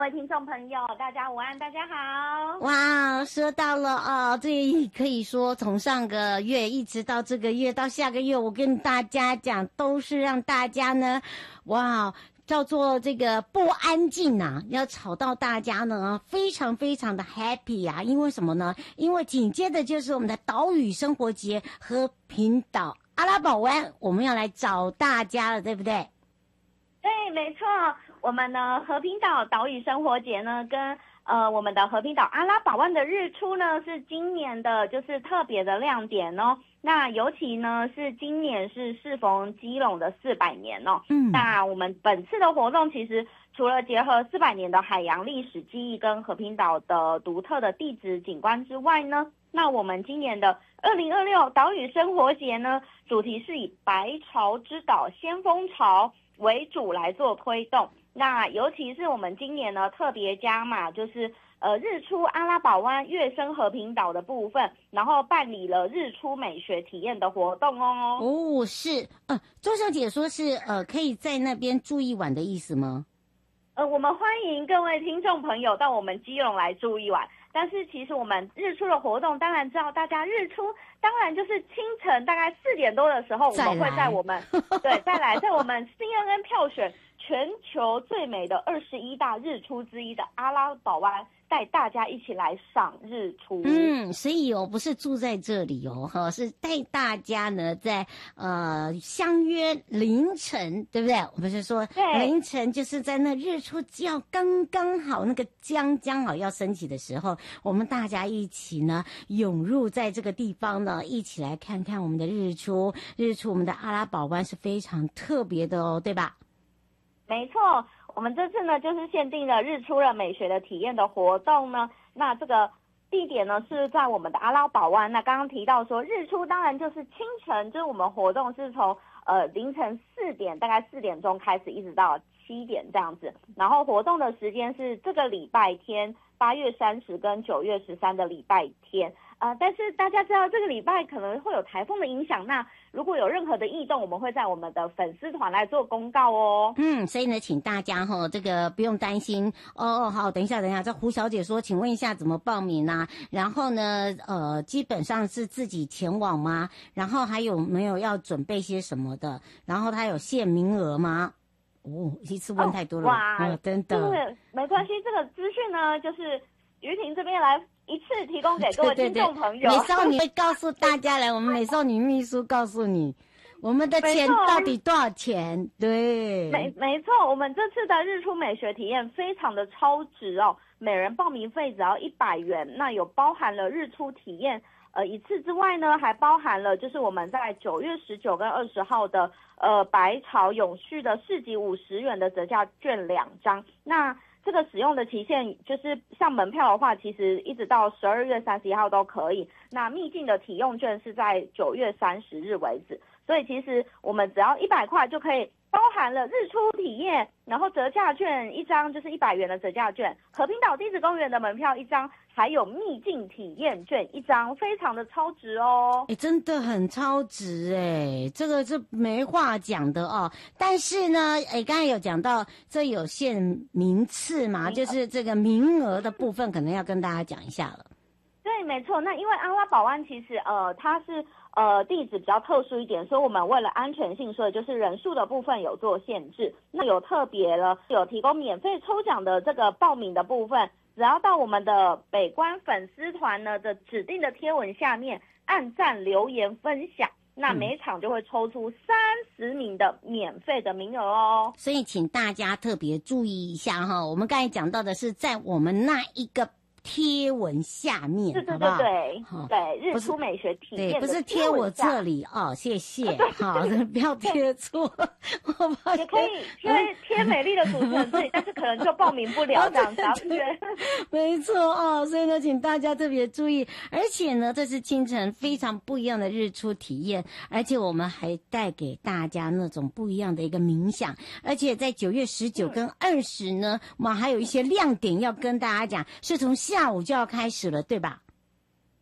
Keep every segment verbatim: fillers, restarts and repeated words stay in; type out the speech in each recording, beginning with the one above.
各位听众朋友，大家午安，大家好。 哇，说到了哦，这可以说从上个月一直到这个月到下个月，我跟大家讲，都是让大家呢，哇，叫做这个不安静啊，要吵到大家呢，非常非常的 happy 啊，因为什么呢？因为紧接着就是我们的岛屿生活节和平岛阿拉堡湾，我们要来找大家了，对不对？ 对，没错。我们呢，和平岛岛屿生活节呢，跟呃我们的和平岛阿拉堡湾的日出呢，是今年的就是特别的亮点哦。那尤其呢是今年是适逢基隆的四百年哦。嗯。那我们本次的活动其实除了结合四百年的海洋历史记忆跟和平岛的独特的地质景观之外呢，那我们今年的二零二六岛屿生活节呢，主题是以白潮之岛先锋潮为主来做推动。那尤其是我们今年呢特别加码，就是呃日出阿拉堡湾、跃升和平岛的部分，然后办理了日出美学体验的活动哦。 哦，是，呃，周小姐说是呃可以在那边住一晚的意思吗？ 呃，我们欢迎各位听众朋友到我们基隆来住一晚。但是其实我们日出的活动，当然知道大家日出，当然就是清晨大概四点多的时候，我们会在我们对再来在我们 C N N 票选全球最美的二十一大日出之一的阿拉堡湾，带大家一起来赏日出。 嗯，所以哦，不是住在这里哦，哈，是带大家呢在呃相约凌晨，对不对？我们是说凌晨就是在那日出要刚刚好，那个将将好要升起的时候，我们大家一起呢涌入在这个地方呢，一起来看看我们的日出。日出，我们的阿拉堡湾是非常特别的哦，对吧？ 没错，我们这次呢就是限定了日出了美学的体验的活动呢。那这个地点呢是在我们的阿拉堡湾。那刚刚提到说日出当然就是清晨，就是我们活动是从呃凌晨四点，大概四点钟开始，一直到七点这样子。然后活动的时间是这个礼拜天八月三十跟九月十三的礼拜天。呃，但是大家知道这个礼拜可能会有台风的影响，那如果有任何的异动，我们会在我们的粉丝团来做公告哦。 嗯，所以呢，请大家哈、哦，这个不用担心哦。好，等一下，等一下，这胡小姐说，请问一下怎么报名啊？然后呢，呃，基本上是自己前往吗？然后还有没有要准备些什么的？然后它有限名额吗？哦，一次问太多了， 哦、哇、 哦，真的。 这个没关系，这个资讯呢，就是于婷这边来一次提供给各位听众朋友。 美少女会告诉大家来，我们美少女秘书告诉你，我们的钱到底多少钱？对， 没没错，我们这次的日出美学体验非常的超值哦，每人报名费只要一百元，那有包含了日出体验。呃，一次之外呢，还包含了就是我们在九月十九跟二十号的呃白潮永续的市集五十元的折价券两张。那这个使用的期限就是像门票的话，其实一直到十二月三十一号都可以。那秘境的体用券是在九月三十日为止，所以其实我们只要一百块就可以包含了日出体验，然后折价券一张就是一百元的折价券，和平岛地质公园的门票一张，还有秘境体验券一张，非常的超值哦。 哎，真的很超值哎，这个是没话讲的哦。但是呢，哎，刚才有讲到这有限名次嘛，就是这个名额的部分，可能要跟大家讲一下了。 对，没错。那因为阿拉堡湾其实呃它是呃地址比较特殊一点，所以我们为了安全性，所以就是人数的部分有做限制。那有特别了，有提供免费抽奖的这个报名的部分，只要到我们的北关粉丝团呢的指定的贴文下面按赞留言分享，那每场就会抽出三十名的免费的名额哦。 所以请大家特别注意一下哈，我们刚才讲到的是在我们那一个贴文下面， 对对对对，对日出美学体验， 对，不是贴我这里哦，谢谢，好，不要贴错， 也可以贴贴美丽的主持人这里，但是可能就报名不了这样子，对， 没错哦，所以呢，请大家特别注意，而且呢，这是清晨非常不一样的日出体验，而且我们还带给大家那种不一样的一个冥想，而且在九月十九跟二十呢，我们还有一些亮点要跟大家讲，是从下午就要开始了，对吧？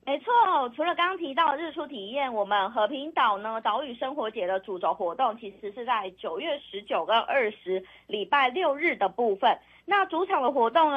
没错，除了刚刚提到的日出体验，我们和平岛呢岛屿生活节的主轴活动其实是在九月十九跟二十礼拜六日的部分。那主场的活动呢